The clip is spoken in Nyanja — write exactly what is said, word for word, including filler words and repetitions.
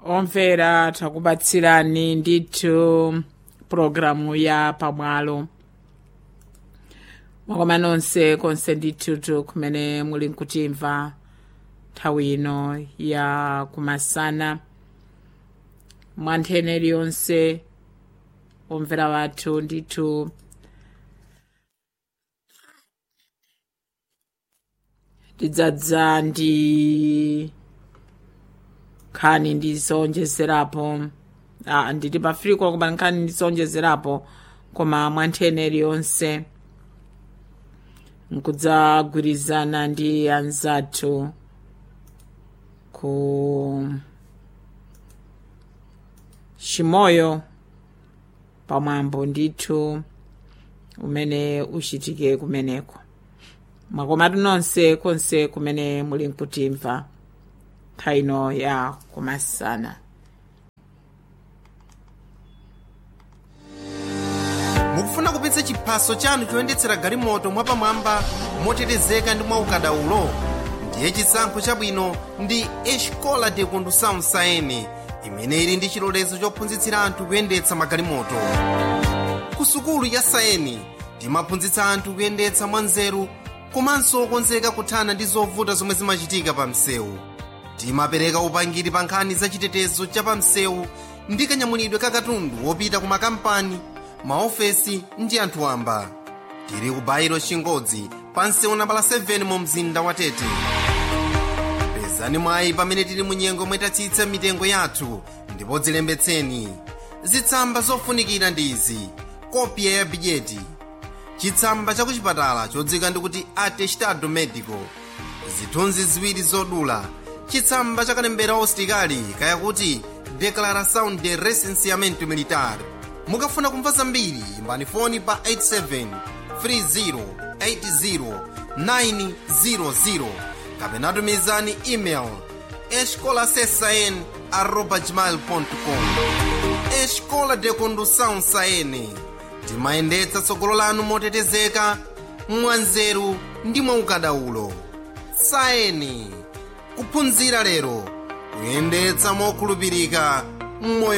Omvera takubatsirani ndithu programu ya pamwalo. Mwakoma nonse konse ndithu kumene muli nkutimva nthawi ino ya kumasana. Mwanthene liyonse omvera wathu ndithu tidzadza ndi nkhani ndizonjezerapo. Ah, nditi pafriko kuba nkhani ndizonjezerapo koma mwanthene liyonse nkudzagwirizana ndi anzathu ku Chimoyo pamwambo ndithu umene uchitike kumeneko. Mwakomatu nonse konse kumene muli nkutimva nthawi ino ya kumasana. Mukufuna kupitsa chiphaso chanu choyendetsera galimoto mwapamwamba motetezeka ndi mwaukadaulo? Ndiye chisankho chabwino ndi Escola de Condução Saene, imene ili ndi chilolezo chophunzitsira anthu kuyendetsa magalimoto. Ku sukulu ya Saene timaphunzitsa anthu kuyendetsa mwanzeru komanso okonzeka kuthana ndi zovuta zomwe zimachitika pa msewu. Timapereka upangiri pa nkhani za chitetezo cha pa msewu ndi kanyamulidwe ka katundu wopita ku makampani, maofesi ndi anthu wamba. Tili ku Bairo Chingodzi pa msewu nambala seveni mu mzinda wa Tete. Pezani mwayi pamene tili mu nyengo mwetatsitsa mitengo yathu ndipo dzilembetseni. Zitsamba zofunikira ndi izi: kopya ya bijeti, chitsamba cha kuchipatala chodzika ndikuti atestado medico, zithunzi ziwiri zodula, chitsamba cha kalembera usitikali kaya kuti declaração de recenseamento militar. Mukafuna kumva zambiri imbani foni pa eight seven three zero eight zero nine zero zero kapena tumizani email escolasaene arroba gmail ponto com. Escola de Condução Saene, timayendetsa tsogolo lanu motetezeka, mwanzeru ndi mwaukadaulo. Saene, kuphunzira lero, kuyendetsa mokhulupirika mmoyo